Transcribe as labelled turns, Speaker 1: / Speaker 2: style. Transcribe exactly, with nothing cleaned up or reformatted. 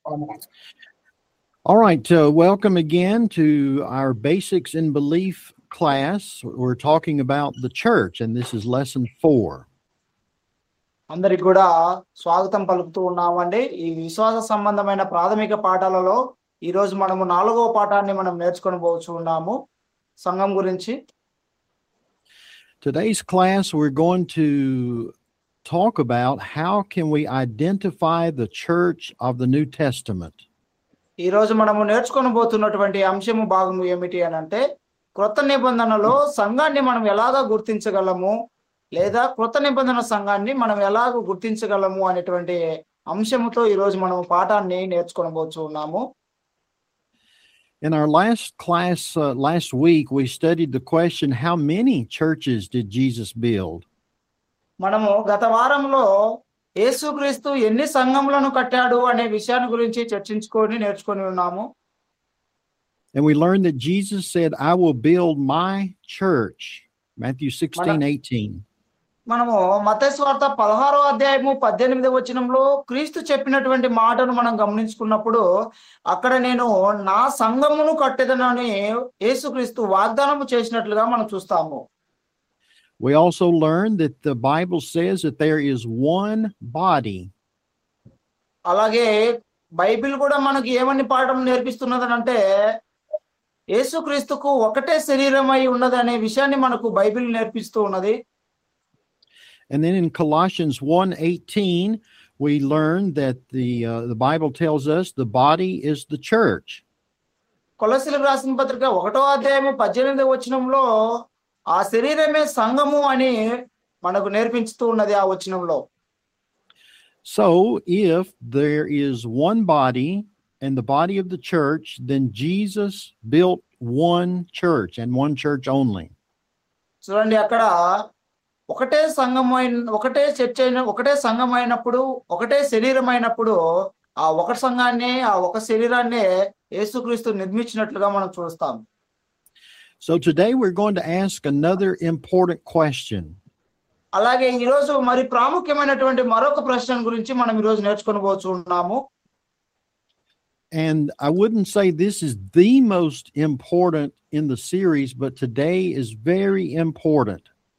Speaker 1: All right, uh, welcome again to our Basics in Belief class. We're talking about the church, and this is lesson four.
Speaker 2: అందరికి కూడా స్వాగతం పలుకుతూ ఉన్నామండి. ఈ విశ్వాస సంబంధమైన ప్రాథమిక పాఠాలలో ఈ రోజు మనము నాలుగవ పాఠాన్ని మనం నేర్చుకొని పోవచ్చు ఉన్నాము సంఘం గురించి.
Speaker 1: Today's class we're going to talk about how can we identify the church of the New Testament.
Speaker 2: ఈ రోజు మనము నేర్చుకొని పోతున్నటువంటి అంశము భాగము ఏమిటి అని అంటే క్రొత్త నిబంధనలో సంఘాన్ని మనం ఎలాగా గుర్తించగలము లేదా క్రొత్త నిబంధన సంఘాన్ని మనం ఎలాగ గుర్తించగలము అనేటువంటి అంశముతో ఈ రోజు మనం పాఠాన్ని నేర్చుకొని పోవచ్చు ఉన్నాము.
Speaker 1: In our last class uh, last week we studied the question, how many churches did Jesus build?
Speaker 2: మనము గత వారంలో యేసుక్రీస్తు ఎన్ని సంఘములను కట్టాడు అనే విషయాన్ని గురించి చర్చించుకొని నేర్చుకొని ఉన్నాము.
Speaker 1: And we learned that Jesus said, I will build my church. Matthew sixteen eighteen.
Speaker 2: మనము మత్తయి సువార్త పదహారో అధ్యాయము పద్దెనిమిదవ వచనంలో క్రీస్తు చెప్పినటువంటి మాటను మనం గమనించుకున్నప్పుడు అక్కడ నేను నా సంఘమును కట్టెదనని యేసుక్రీస్తు వాగ్దానము చేసినట్లుగా మనం చూస్తాము.
Speaker 1: We also learned that the Bible says that there is one body.
Speaker 2: అలాగే బైబిల్ కూడా మనకి ఏమని పాఠం నేర్పిస్తున్నదనంటే యేసుక్రీస్తుకు ఒకటే శరీరమై ఉన్నదనే విషయాన్ని మనకు బైబిల్ నేర్పిస్తూ ఉన్నది.
Speaker 1: And then in Colossians one eighteen we learned that the uh, the Bible tells us the body is the church.
Speaker 2: కొలస్సీలకు రాసిన పత్రిక ఒకటో అధ్యాయము పద్దెనిమిదవ వచనంలో ఆ శరీరమే సంఘము అని మనకు నేర్పిస్తూ ఉన్నది ఆ వచనంలో.
Speaker 1: So if there is one body and the body of the church, then Jesus built one church and one church only.
Speaker 2: చూడండి, అక్కడ ఒకటే సంఘమైన ఒకటే చర్చ్ అయిన ఒకటే సంఘం అయినప్పుడు ఒకటే శరీరం అయినప్పుడు ఆ ఒక సంఘాన్ని ఆ ఒక శరీరాన్ని యేసుక్రీస్తు నిర్మించినట్లుగా మనం చూస్తాం.
Speaker 1: So today we're going to ask another important question.
Speaker 2: అలాగే ఈ రోజు మరి ప్రాముఖ్యమైనటువంటి మరొక ప్రశ్న గురించి మనం ఈ రోజు నేర్చుకొని పోవచ్చు ఉన్నాము.
Speaker 1: And I wouldn't say this is the most important in the series, but today is very important.